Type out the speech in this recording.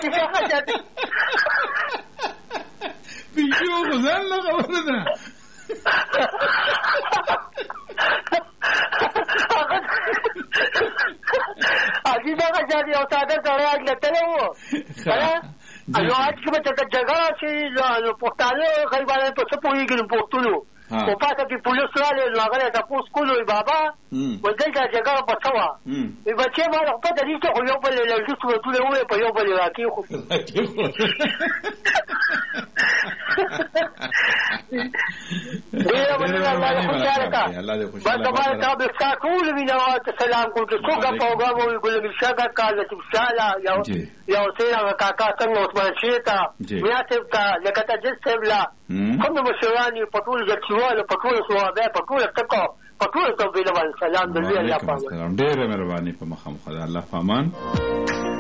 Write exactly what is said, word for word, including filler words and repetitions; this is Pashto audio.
عاطفه خجل بيجو غزال لا خبرنا عاطفه خجل یو ساده سره لته وو نو اج کې به څنګه جګړه چې نو پښتانه غریبانو په څه پوهیږي نو پښتونو او پاتې کې پولیس راغله نو هغه تاسو کولو بابا ودلته جګړه په څوا ای بچي ما په دې ته خو یو بل له جوړ ټول وې په یو بل راکی خو دیره باندې الله خوشاله کا بس تبارک تا به ټول ویناوات سلام کو چې څوک په اوګه وي ګل مشاګه کاله چې شاله یو یو څنګه کاکا څنګه عثمان شیتا بیا ته تا لکه ته جسبلا کوم مشرانی په ټول ځکوال په ټول سوابه په ټول تکو په ټول ته ویل سلام دې الله پاک ډېر مهرباني په مخه مخه الله پامان